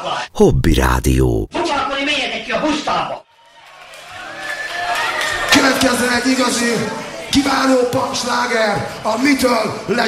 Hobby Rádió. Fuvalkodni, menjetek ki a busztalba! Következzen egy igazi, kiváló punksláger a Mitől